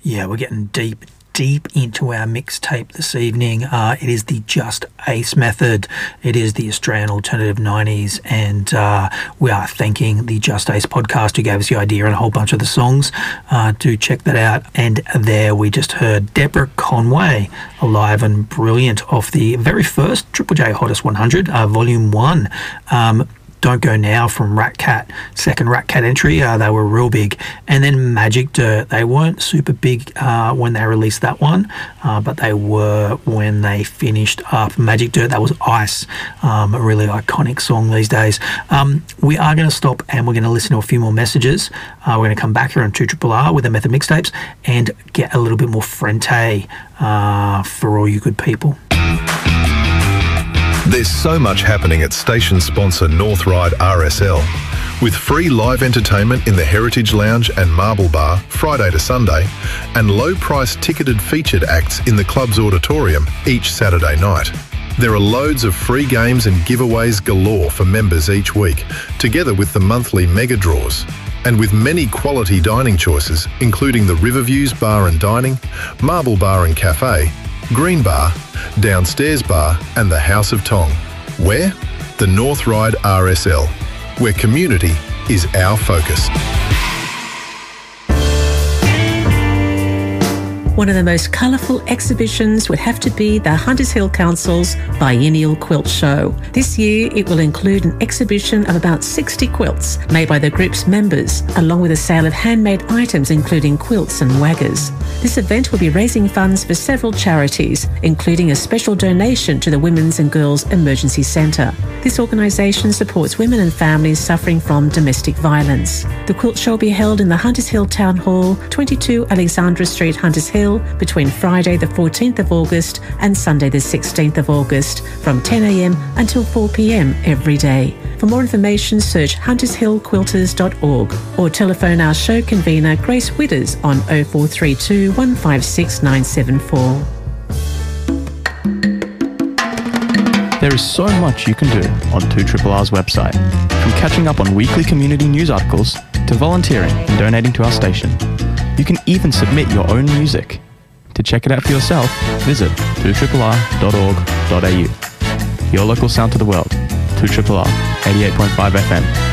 Yeah, we're getting deep into our mixtape this evening. It is the Just Ace method. It is the Australian Alternative 90s, and we are thanking the Just Ace podcast who gave us the idea and a whole bunch of the songs. Do check that out. And there we just heard Deborah Conway, Alive and Brilliant, off the very first Triple J Hottest 100, Volume 1. Don't Go Now from Rat Cat, second Rat Cat entry. They were real big. And then Magic Dirt. They weren't super big when they released that one, but they were when they finished up. Magic Dirt, that was Ice, a really iconic song these days. We are going to stop and we're going to listen to a few more messages. We're going to come back here on 2RRR with the Method Mixtapes and get a little bit more Frente for all you good people. There's so much happening at station sponsor North Ryde RSL. With free live entertainment in the Heritage Lounge and Marble Bar Friday to Sunday, and low-price ticketed featured acts in the club's auditorium each Saturday night. There are loads of free games and giveaways galore for members each week, together with the monthly mega draws. And with many quality dining choices, including the Riverviews Bar and Dining, Marble Bar and Cafe, Green Bar, Downstairs Bar and the House of Tong. Where? The North Ryde RSL, where community is our focus. One of the most colourful exhibitions would have to be the Hunters Hill Council's Biennial Quilt Show. This year it will include an exhibition of about 60 quilts made by the group's members, along with a sale of handmade items including quilts and waggers. This event will be raising funds for several charities, including a special donation to the Women's and Girls Emergency Centre. This organisation supports women and families suffering from domestic violence. The quilt show will be held in the Hunters Hill Town Hall, 22 Alexandra Street, Hunters Hill, between Friday the 14th of August and Sunday the 16th of August from 10 a.m. until 4 p.m. every day. For more information, search huntershillquilters.org or telephone our show convener Grace Widders on 0432 156 974. There is so much you can do on 2RRR's website, from catching up on weekly community news articles to volunteering and donating to our station. You can even submit your own music. To check it out for yourself, visit 2RRR.org.au. Your local sound to the world, 2RRR 88.5 FM.